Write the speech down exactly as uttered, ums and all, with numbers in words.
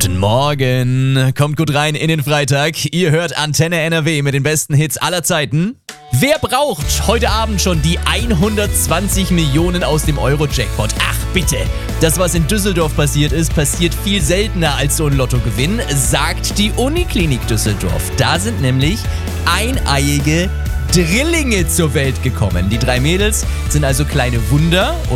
Guten Morgen, kommt gut rein in den Freitag. Ihr hört Antenne N R W mit den besten Hits aller Zeiten. Wer braucht heute Abend schon die hundertzwanzig Millionen aus dem Euro-Jackpot? Ach bitte, das was in Düsseldorf passiert ist, passiert viel seltener als so ein Lottogewinn, sagt die Uniklinik Düsseldorf. Da sind nämlich eineiige Drillinge zur Welt gekommen. Die drei Mädels sind also kleine Wunder